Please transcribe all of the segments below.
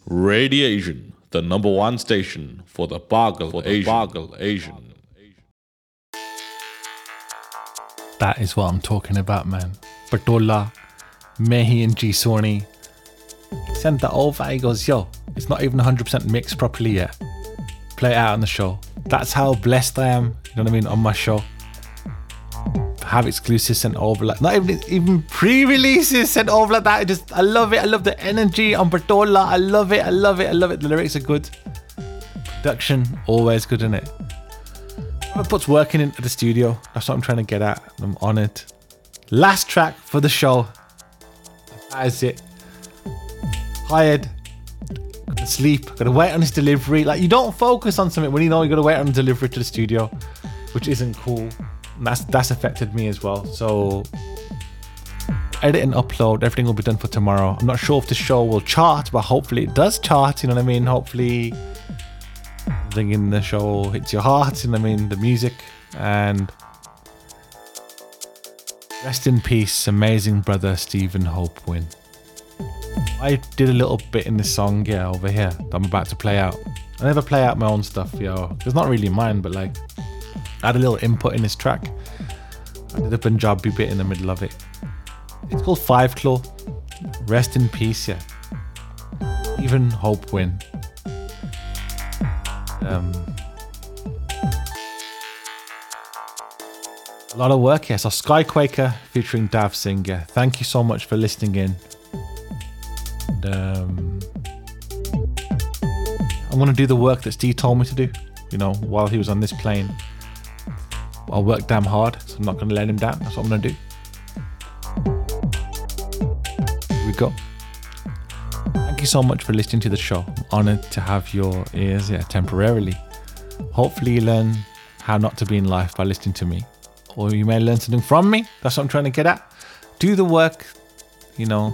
Radiation, the number one station for the Bargle Asian. That is what I'm talking about, man. Bartola, Mehi and G Sony sent that over. He goes, yo, it's not even 100% mixed properly yet. Play it out on the show. That's how blessed I am, you know what I mean, on my show. Have exclusives sent over, like not even pre-releases sent over like that. I love it. I love the energy on Bartola. I love it. The lyrics are good. Production, always good, in it. Whoever puts work into the studio, that's what I'm trying to get at. I'm honoured. Last track for the show. That is it. Hired. Gotta sleep. Gotta wait on his delivery. Like, you don't focus on something when you know you gotta wait on the delivery to the studio, which isn't cool. And that's affected me as well. So edit and upload, everything will be done for tomorrow. I'm not sure if the show will chart, but hopefully it does chart, you know what I mean? Hopefully everything in the show hits your heart, you know what I mean? The music. And rest in peace, amazing brother Stephen Hope Wynn. I did a little bit in this song, over here, that I'm about to play out. I never play out my own stuff, It's not really mine, but like, I had a little input in this track. I did a Punjabi bit in the middle of it. It's called Five Claw. Rest in peace, Even Hope Win. A lot of work, So Skyquaker featuring Dav Singh, Thank you so much for listening in. And, I'm gonna do the work that Steve told me to do, while he was on this plane. I'll work damn hard, so I'm not going to let him down. That's what I'm going to do. Here we go. Thank you so much for listening to the show. I'm honoured to have your ears temporarily. Hopefully you learn how not to be in life by listening to me. Or you may learn something from me. That's what I'm trying to get at. Do the work, of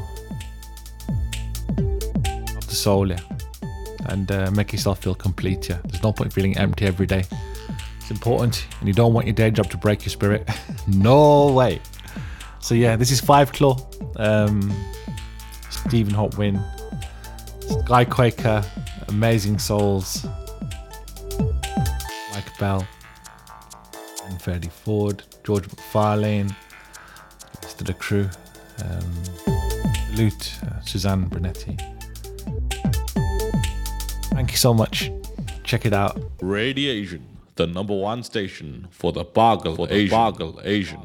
the soul, and make yourself feel complete, There's no point feeling empty every day. It's important, and you don't want your day job to break your spirit. No way. So this is Five Claw, Stephen Hope Wynn, Skyquaker, Amazing Souls, Mike Bell, and Freddie Ford, George McFarlane, the rest of the crew, Lute, Suzanne Brunetti. Thank you so much. Check it out. Radiation, the number one station for the Bargle Asian.